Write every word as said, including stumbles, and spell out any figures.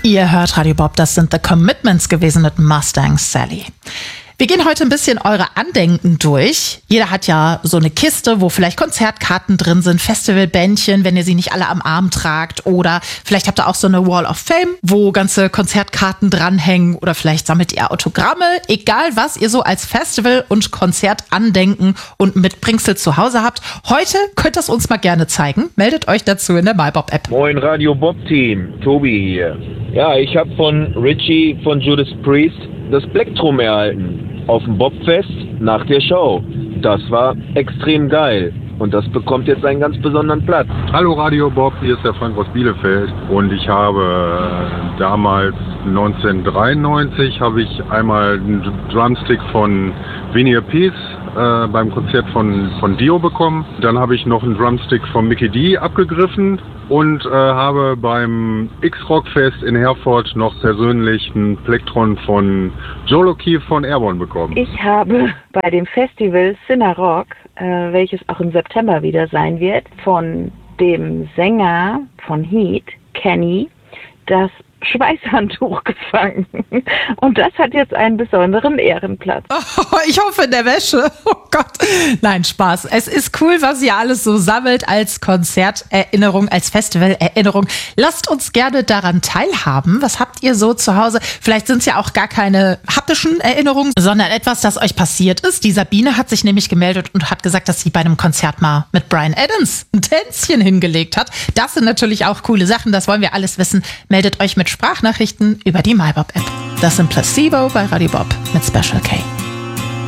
Ihr hört Radio Bob, das sind The Commitments gewesen mit Mustang Sally. Wir gehen heute ein bisschen eure Andenken durch. Jeder hat ja so eine Kiste, wo vielleicht Konzertkarten drin sind, Festivalbändchen, wenn ihr sie nicht alle am Arm tragt. Oder vielleicht habt ihr auch so eine Wall of Fame, wo ganze Konzertkarten dranhängen. Oder vielleicht sammelt ihr Autogramme. Egal, was ihr so als Festival- und Konzertandenken und Mitbringsel zu Hause habt. Heute könnt ihr es uns mal gerne zeigen. Meldet euch dazu in der MyBob-App. Moin Radio Bob-Team, Tobi hier. Ja, ich habe von Richie von Judas Priest das Plektrum erhalten auf dem Bobfest nach der Show. Das war extrem geil und das bekommt jetzt einen ganz besonderen Platz. Hallo Radio Bob, hier ist der Frank aus Bielefeld und ich habe damals neunzehnhundertdreiundneunzig habe ich einmal einen Drumstick von Vinnie Appice äh, beim Konzert von, von Dio bekommen. Dann habe ich noch einen Drumstick von Mikkey Dee abgegriffen und äh, habe beim X-Rock-Fest in Herford noch persönlich einen Plektron von Joel O'Keefe von Airborne bekommen. Ich habe bei dem Festival Cinerock, äh, welches auch im September wieder sein wird, von dem Sänger von Heat, Kenny, das Schweißhandtuch gefangen. Und das hat jetzt einen besonderen Ehrenplatz. Oh, ich hoffe in der Wäsche. Oh Gott. Nein, Spaß. Es ist cool, was ihr alles so sammelt als Konzerterinnerung, als Festivalerinnerung. Lasst uns gerne daran teilhaben. Was habt ihr so zu Hause? Vielleicht sind es ja auch gar keine haptischen Erinnerungen, sondern etwas, das euch passiert ist. Die Sabine hat sich nämlich gemeldet und hat gesagt, dass sie bei einem Konzert mal mit Bryan Adams ein Tänzchen hingelegt hat. Das sind natürlich auch coole Sachen. Das wollen wir alles wissen. Meldet euch mit Sprachnachrichten über die MyBob-App. Das sind Placebo bei Radio Bob mit Special K.